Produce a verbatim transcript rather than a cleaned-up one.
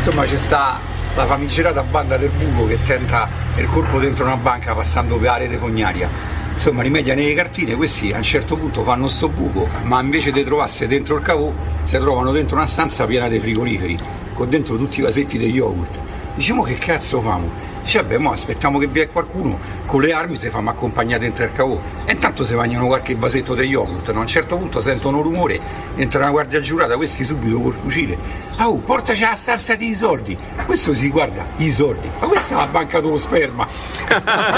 Insomma c'è sta la famigerata banda del buco che tenta il colpo dentro una banca passando per la rete fognaria. Insomma rimedia nelle cartine, questi a un certo punto fanno sto buco, ma invece di trovarsi dentro il cavò si trovano dentro una stanza piena di frigoriferi con dentro tutti i vasetti degli yogurt. Diciamo che cazzo famo? Dice vabbè, mo aspettiamo che vi è qualcuno con le armi, se fanno accompagnare dentro il cavò e intanto se vagnano qualche vasetto degli yogurt. No? A un certo punto sentono rumore, entra una guardia giurata, questi subito col fucile. Ah, oh, portaci la stanza dei soldi. Questo si guarda, i soldi, ma questa è la banca dello sperma.